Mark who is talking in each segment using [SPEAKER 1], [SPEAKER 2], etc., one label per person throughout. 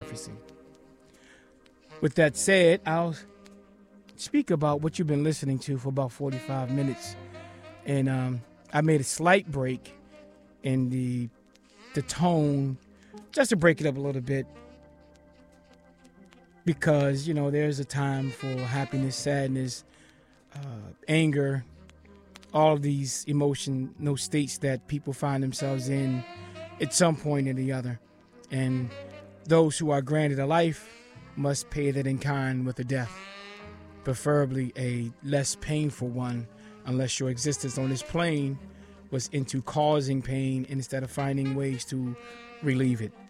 [SPEAKER 1] prophecy. With that said, I'll speak about what you've been listening to for about 45 minutes. And I made a slight break in the tone, just to break it up a little bit. Because, you know, there's a time for happiness, sadness, anger, all of these emotional states that people find themselves in at some point or the other. And those who are granted a life must pay that in kind with a death, preferably a less painful one, unless your existence on this plane was into causing pain instead of finding ways to relieve it.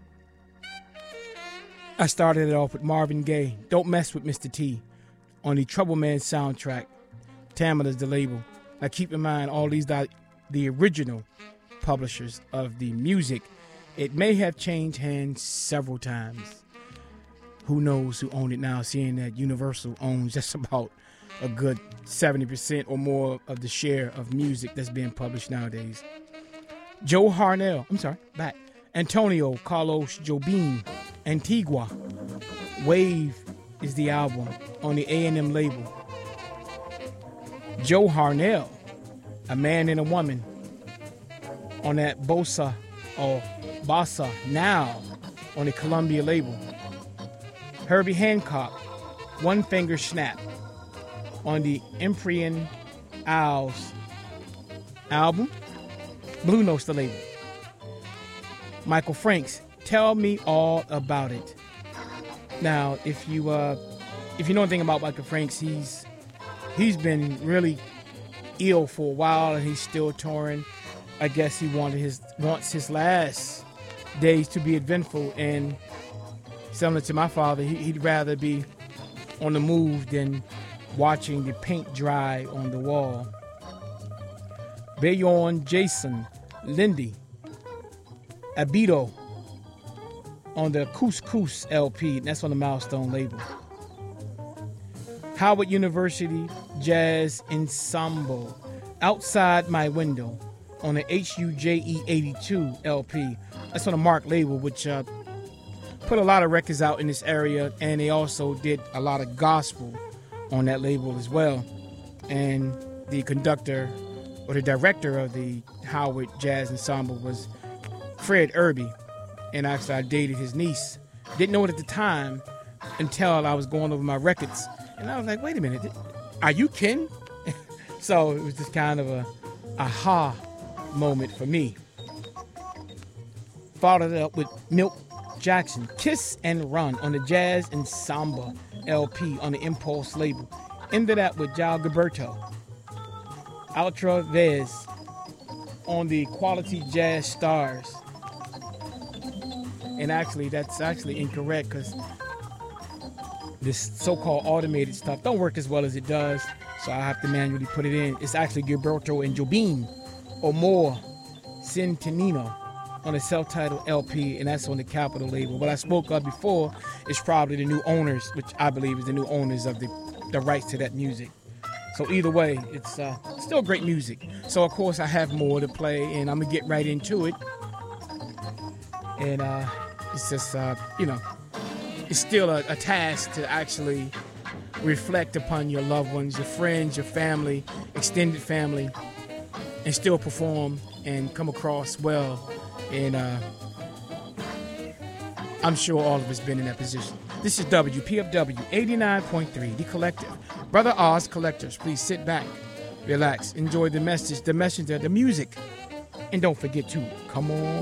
[SPEAKER 1] I started it off with Marvin Gaye, Don't Mess With Mr. T, on the Trouble Man soundtrack. Tamila's the label. Now keep in mind, all these are the original publishers of the music. It may have changed hands several times. Who knows who owned it now, seeing that Universal owns just about a good 70% or more of the share of music that's being published nowadays. Antonio Carlos Jobim, Antigua. Wave is the album on the A&M label. Joe Harnell, A Man and a Woman, on that Bossa Now on the Columbia label. Herbie Hancock, One Finger Snap, on the Empyrean Owls album. Blue Notes the label. Michael Franks, Tell Me All About It. Now, if you know anything about Michael Franks, he's been really ill for a while and he's still touring. I guess he wants his last days to be eventful, and similar to my father, he'd rather be on the move than watching the paint dry on the wall. Bayon Jason Lindy Abido on the Couscous LP, and that's on the Milestone label. Howard University Jazz Ensemble, Outside My Window, on the HUJE 82 LP. That's on the Mark label, which put a lot of records out in this area, and they also did a lot of gospel on that label as well. And the conductor or the director of the Howard Jazz Ensemble was Fred Irby, and actually I dated his niece. Didn't know it at the time until I was going over my records, and I was like, wait a minute, are you Ken? So it was just kind of a aha moment for me. Followed it up with Milt Jackson, Kiss and Run, on the Jazz Ensemble LP on the Impulse label. Ended that with João Gilberto, Outra Vez, on the Quality Jazz Stars. And actually, that's actually incorrect, because this so-called automated stuff don't work as well as it does, so I have to manually put it in. It's actually Gilberto and Jobim, Amor Centenino, on a self-titled LP, and that's on the Capitol label. What I spoke of before is probably the new owners, which I believe is the new owners of the rights to that music. So either way, it's still great music. So of course I have more to play, and I'm gonna get right into it. And it's just it's still a task to actually reflect upon your loved ones, your friends, your family, extended family, and still perform and come across well. And I'm sure all of us been in that position. This is WPFW 89.3, The Collective. Brother Oz Collectors, please sit back, relax, enjoy the message, the messenger, the music, and don't forget to come on.